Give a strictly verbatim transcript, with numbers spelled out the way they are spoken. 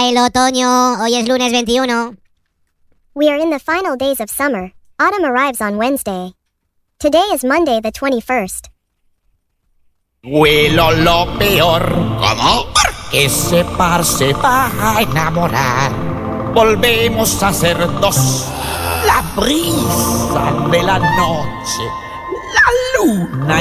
el otoño. Hoy es lunes veintiuno. We are in the final days of summer. Autumn arrives on Wednesday. Today is Monday the twenty-first. Huelo lo peor. ¿Cómo? Que Separ se va a enamorar. Volvemos a ser dos. La brisa de la noche. La luna